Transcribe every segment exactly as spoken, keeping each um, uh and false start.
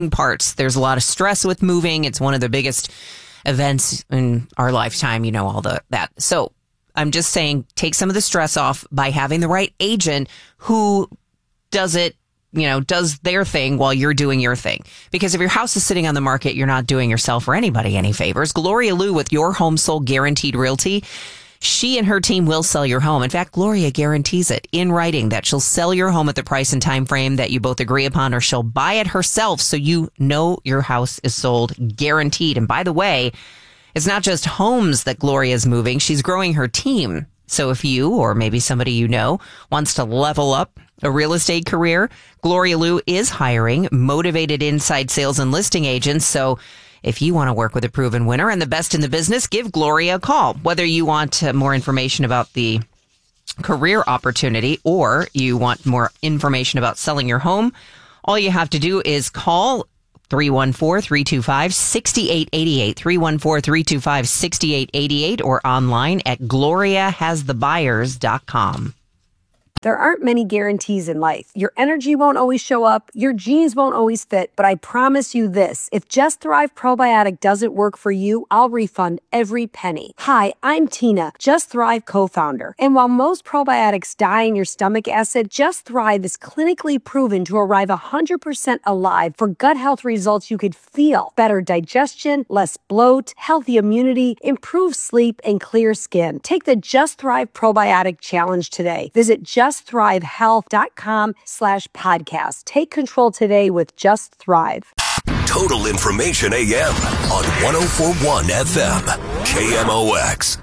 parts. There's a lot of stress with moving. It's one of the biggest events in our lifetime, you know, all the that. So I'm just saying, take some of the stress off by having the right agent who does it, you know, does their thing while you're doing your thing. Because if your house is sitting on the market, you're not doing yourself or anybody any favors. Gloria Liu with Your Home Sold Guaranteed Realty. She and her team will sell your home. In fact, Gloria guarantees it in writing that she'll sell your home at the price and time frame that you both agree upon, or she'll buy it herself so you know your house is sold, guaranteed. And by the way, it's not just homes that Gloria is moving. She's growing her team. So if you or maybe somebody you know wants to level up a real estate career, Gloria Liu is hiring motivated inside sales and listing agents. So if you want to work with a proven winner and the best in the business, give Gloria a call. Whether you want uh, more information about the career opportunity or you want more information about selling your home, all you have to do is call three one four, three two five, six eight eight eight, three one four, three two five, six eight eight eight, or online at gloria has the buyers dot com. There aren't many guarantees in life. Your energy won't always show up, your jeans won't always fit, but I promise you this, if Just Thrive Probiotic doesn't work for you, I'll refund every penny. Hi, I'm Tina, Just Thrive co-founder. And while most probiotics die in your stomach acid, Just Thrive is clinically proven to arrive one hundred percent alive for gut health results you could feel. Better digestion, less bloat, healthy immunity, improved sleep, and clear skin. Take the Just Thrive Probiotic Challenge today. Visit just thrive health dot com slash podcast. Take control today with Just Thrive. Total Information A M on one oh four point one F M, K M O X.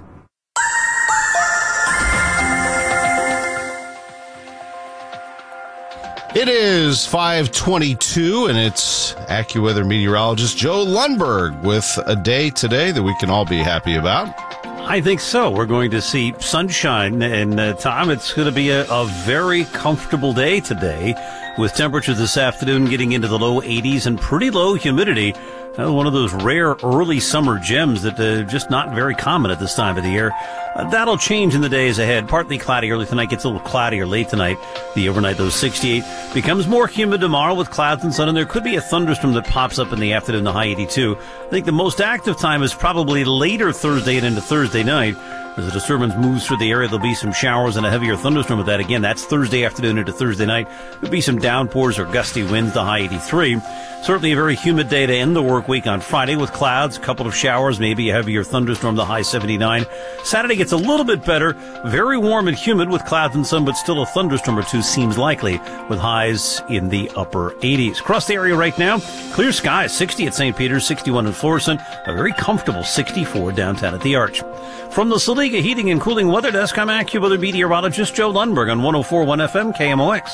It is five twenty-two, and it's AccuWeather meteorologist Joe Lundberg with a day today that we can all be happy about. I think so. We're going to see sunshine, and uh, Tom, it's going to be a, a very comfortable day today, with temperatures this afternoon getting into the low eighties and pretty low humidity. Uh, one of those rare early summer gems that uh, just not very common at this time of the year. Uh, that'll change in the days ahead. Partly cloudy early tonight, gets a little cloudier late tonight. The overnight, those sixty-eight, becomes more humid tomorrow with clouds and sun, and there could be a thunderstorm that pops up in the afternoon, the high eighty-two. I think the most active time is probably later Thursday and into Thursday night. As the disturbance moves through the area, there'll be some showers and a heavier thunderstorm with that. Again, that's Thursday afternoon into Thursday night. There'll be some downpours or gusty winds, the high eighty-three. Certainly a very humid day to end the work week on Friday with clouds, a couple of showers, maybe a heavier thunderstorm, the high seventy-nine. Saturday gets a little bit better, very warm and humid with clouds and sun, but still a thunderstorm or two seems likely with highs in the upper eighties. Across the area right now, clear skies, sixty at Saint Peter's, sixty-one in Florissant, a very comfortable sixty-four downtown at the Arch. From the Saliga Heating and Cooling Weather Desk, I'm AccuWeather meteorologist Joe Lundberg on one oh four point one F M, K M O X.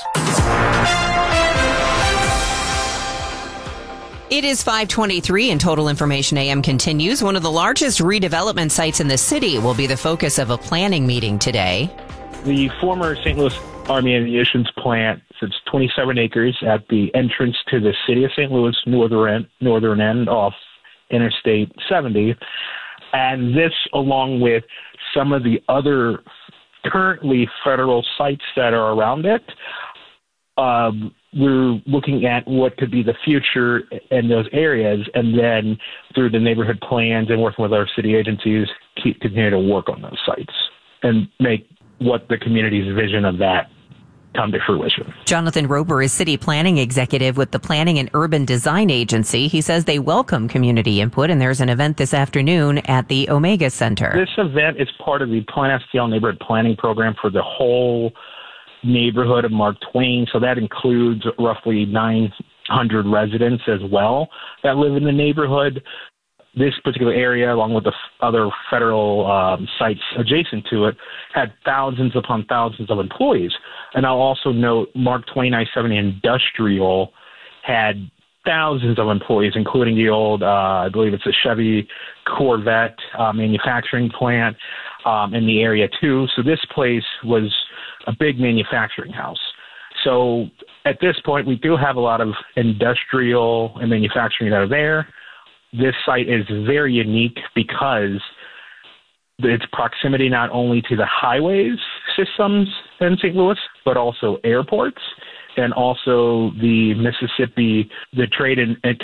It is five twenty-three and Total Information A M continues. One of the largest redevelopment sites in the city will be the focus of a planning meeting today. The former Saint Louis Army Ammunition Plant sits twenty-seven acres at the entrance to the city of Saint Louis northern end, northern end off Interstate seventy. And this, along with some of the other currently federal sites that are around it, um, we're looking at what could be the future in those areas, and then through the neighborhood plans and working with our city agencies, keep continue to work on those sites and make what the community's vision of that come to fruition. Jonathan Roper is city planning executive with the Planning and Urban Design Agency. He says they welcome community input, and there's an event this afternoon at the Omega Center. This event is part of the Plan S T L neighborhood planning program for the whole neighborhood of Mark Twain. So that includes roughly nine hundred residents as well that live in the neighborhood. This particular area, along with the f- other federal um, sites adjacent to it, had thousands upon thousands of employees. And I'll also note Mark Twain I seventy Industrial had thousands of employees, including the old, uh, I believe it's a Chevy Corvette uh, manufacturing plant um, in the area too. So this place was a big manufacturing house. So at this point, we do have a lot of industrial and manufacturing that are there. This site is very unique because its proximity not only to the highways systems in Saint Louis, but also airports. and also the Mississippi, the Trade and, and